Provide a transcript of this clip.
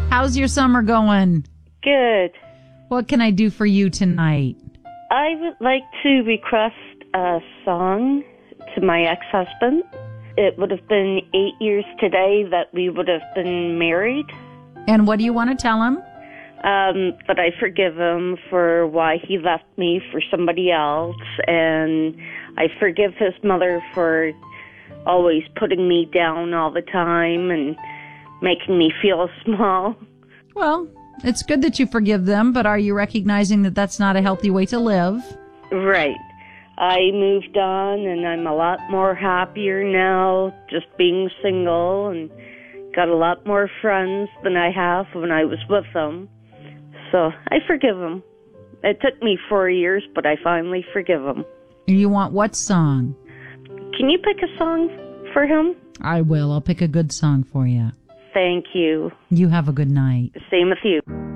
How's your summer going? Good. What can I do for you tonight? I would like to request a song to my ex-husband. It would have been 8 years today that we would have been married. And what do you want to tell him? That I forgive him for why he left me for somebody else, and I forgive his mother for always putting me down all the time and making me feel small. Well, it's good that you forgive them, but are you recognizing that that's not a healthy way to live? Right. I moved on, and I'm a lot more happier now just being single, and got a lot more friends than I have when I was with them. So I forgive him. It took me 4 years, but I finally forgive him. You want what song? Can you pick a song for him? I will. I'll pick a good song for you. Thank you. You have a good night. Same with you.